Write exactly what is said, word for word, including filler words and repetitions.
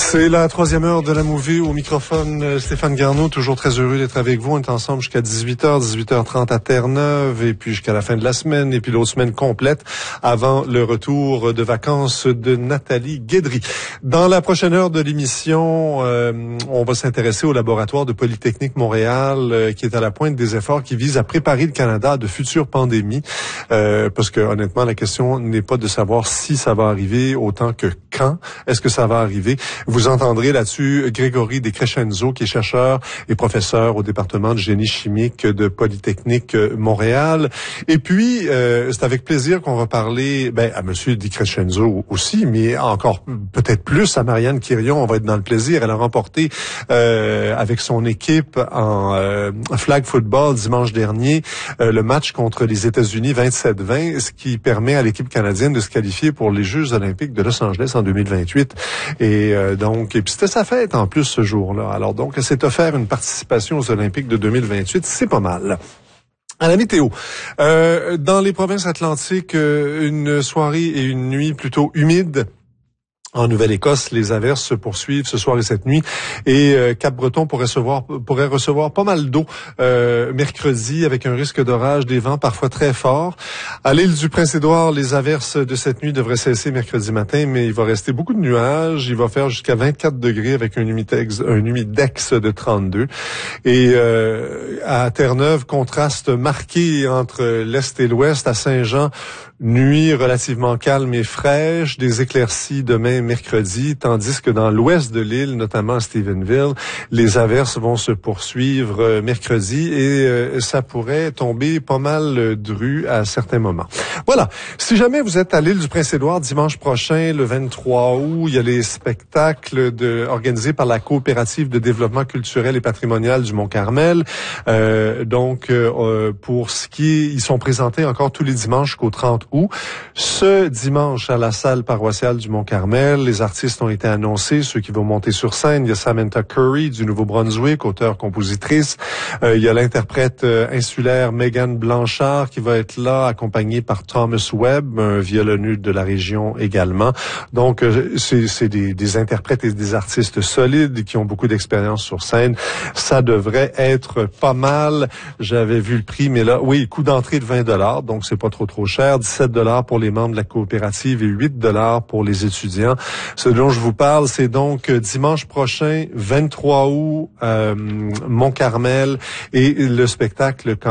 C'est la troisième heure de la Movie au microphone. Stéphane Garneau, toujours très heureux d'être avec vous. On est ensemble jusqu'à dix-huit heures, dix-huit heures trente à Terre-Neuve et puis jusqu'à la fin de la semaine et puis l'autre semaine complète avant le retour de vacances de Nathalie Guédry. Dans la prochaine heure de l'émission, euh, on va s'intéresser au laboratoire de Polytechnique Montréal euh, qui est à la pointe des efforts qui visent à préparer le Canada à de futures pandémies. Euh, parce que honnêtement, la question n'est pas de savoir si ça va arriver autant que quand est-ce que ça va arriver. Vous entendrez là-dessus Grégory Descrescenzo, qui est chercheur et professeur au département de génie chimique de Polytechnique Montréal. Et puis, euh, c'est avec plaisir qu'on va parler ben, à Monsieur Descrescenzo aussi, mais encore peut-être plus à Marianne Quirion. On va être dans le plaisir. Elle a remporté euh, avec son équipe en euh, flag football dimanche dernier euh, le match contre les États-Unis vingt-sept vingt, ce qui permet à l'équipe canadienne de se qualifier pour les Jeux olympiques de Los Angeles en deux mille vingt-huit. Et euh, donc, et puis c'était sa fête en plus ce jour-là. Alors donc, elle s'est offert une participation aux Olympiques de deux mille vingt-huit. C'est pas mal. À la météo. Euh, dans les provinces atlantiques, une soirée et une nuit plutôt humides. En Nouvelle-Écosse, les averses se poursuivent ce soir et cette nuit et euh, Cap-Breton pourrait recevoir, pourrait recevoir pas mal d'eau euh, mercredi avec un risque d'orage, des vents parfois très forts. À l'île du Prince-Édouard, les averses de cette nuit devraient cesser mercredi matin, mais il va rester beaucoup de nuages. Il va faire jusqu'à vingt-quatre degrés avec un humidex, un humidex de trente-deux. Et euh, à Terre-Neuve, contraste marqué entre l'Est et l'Ouest. À Saint-Jean, nuit relativement calme et fraîche, des éclaircies demain mercredi, tandis que dans l'ouest de l'île, notamment à Stephenville, les averses vont se poursuivre euh, mercredi et euh, ça pourrait tomber pas mal euh, dru à certains moments. Voilà. Si jamais vous êtes à l'île du Prince-Édouard dimanche prochain, le vingt-trois août, il y a les spectacles de, organisés par la Coopérative de développement culturel et patrimonial du Mont-Carmel. Euh, donc, euh, pour ce qui est, ils sont présentés encore tous les dimanches jusqu'au trente août. Ce dimanche, à la salle paroissiale du Mont-Carmel, les artistes ont été annoncés, ceux qui vont monter sur scène. Il y a Samantha Curry du Nouveau-Brunswick, auteure-compositrice. Euh, il y a l'interprète euh, insulaire Megan Blanchard qui va être là, accompagnée par Thomas Webb, un violoneux de la région également. Donc, euh, c'est, c'est des, des interprètes et des artistes solides qui ont beaucoup d'expérience sur scène. Ça devrait être pas mal. J'avais vu le prix, mais là, oui, coût d'entrée de vingt dollars, donc c'est pas trop trop cher. dix-sept dollars pour les membres de la coopérative et huit dollars pour les étudiants. Ce dont je vous parle, c'est donc dimanche prochain, vingt-trois août, euh, Mont-Carmel, et le spectacle